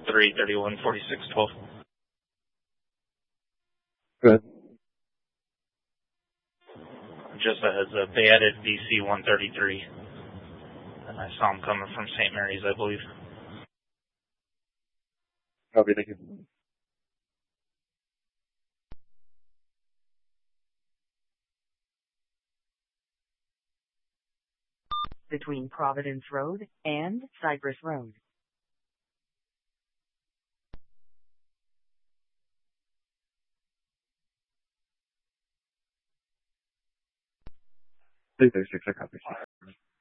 331-4612. Good. Just a heads up, they added DC 133. And I saw them coming from St. Mary's, I believe. Copy, thank you. Between Providence Road and Cypress Road. Please, 36, I copy.